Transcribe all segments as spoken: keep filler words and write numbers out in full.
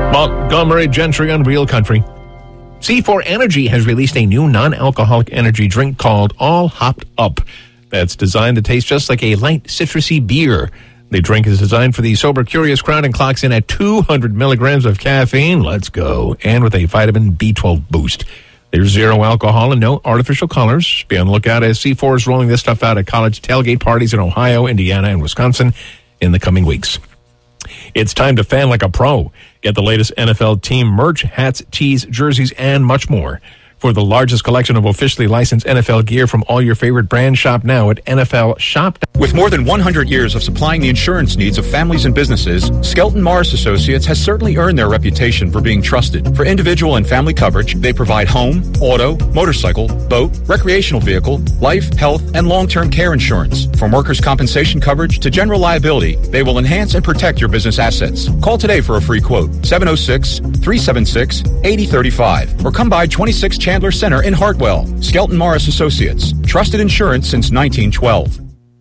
Montgomery Gentry on Real Country. C four Energy has released a new non-alcoholic energy drink called All Hopped Up that's designed to taste just like a light citrusy beer. The drink is designed for the sober curious crowd and clocks in at two hundred milligrams of caffeine. Let's go. And with a vitamin B twelve boost. There's zero alcohol and no artificial colors. Be on the lookout as C four is rolling this stuff out at college tailgate parties in Ohio, Indiana, and Wisconsin in the coming weeks. It's time to fan like a pro. Get the latest N F L team merch, hats, tees, jerseys, and much more. For the largest collection of officially licensed N F L gear from all your favorite brands, shop now at N F L shop. With more than one hundred years of supplying the insurance needs of families and businesses, Skelton Morris Associates has certainly earned their reputation for being trusted. For individual and family coverage, they provide home, auto, motorcycle, boat, recreational vehicle, life, health, and long-term care insurance. From workers' compensation coverage to general liability, they will enhance and protect your business assets. Call today for a free quote, seven oh six, three seven six, eight oh three five, or come by twenty-six Chandler Center in Hartwell. Skelton Morris Associates. Trusted insurance since nineteen twelve.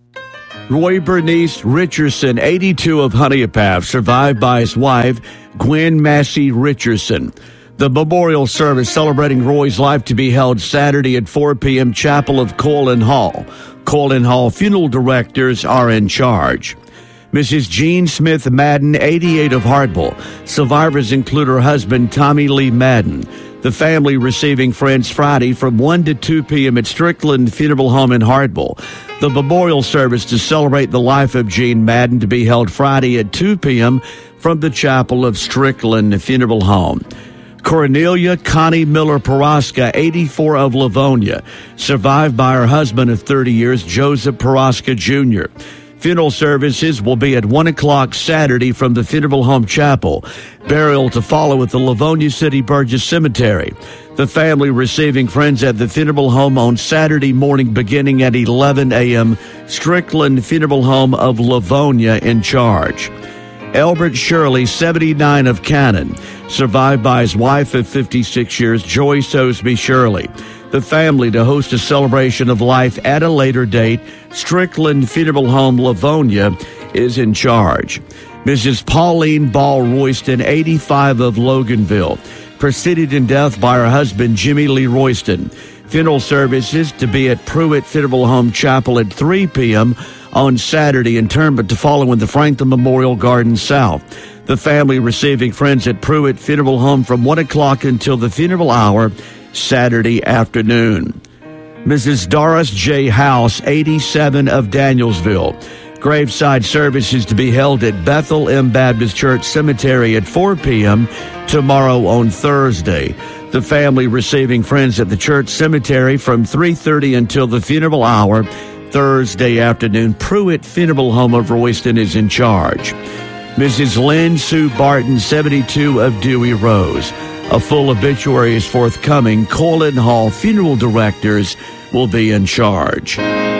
Roy Bernice Richardson, eighty-two, of Honeypath, survived by his wife, Gwen Massey Richardson. The memorial service celebrating Roy's life to be held Saturday at four p.m. Chapel of Colin Hall. Colin Hall funeral directors are in charge. Missus Jean Smith Madden, eighty-eight, of Hartwell. Survivors include her husband, Tommy Lee Madden. The family receiving friends Friday from one to two p.m. at Strickland Funeral Home in Hartwell. The memorial service to celebrate the life of Jean Madden to be held Friday at two p.m. from the chapel of Strickland Funeral Home. Cornelia Connie Miller Paraska, eighty-four, of Livonia, survived by her husband of thirty years, Joseph Paraska Junior Funeral services will be at one o'clock Saturday from the Funeral Home Chapel. Burial to follow at the Livonia City Burgess Cemetery. The family receiving friends at the funeral home on Saturday morning beginning at eleven a.m. Strickland Funeral Home of Livonia in charge. Albert Shirley, seventy-nine, of Cannon, survived by his wife of fifty-six years, Joyce Osby Shirley. The family to host a celebration of life at a later date. Strickland Funeral Home, Livonia, is in charge. Missus Pauline Ball Royston, eighty-five, of Loganville, preceded in death by her husband, Jimmy Lee Royston. Funeral services to be at Pruitt Funeral Home Chapel at three p.m. on Saturday, interment to follow in the Franklin Memorial Garden South. The family receiving friends at Pruitt Funeral Home from one o'clock until the funeral hour Saturday afternoon. Missus Doris J. House, eighty-seven, of Danielsville. Graveside services to be held at Bethel M. Baptist Church Cemetery at four p.m. tomorrow on Thursday. The family receiving friends at the church cemetery from three thirty until the funeral hour Thursday afternoon. Pruitt Funeral Home of Royston is in charge. Missus Lynn Sue Barton, seventy-two, of Dewey Rose. A full obituary is forthcoming. Colin Hall funeral directors will be in charge.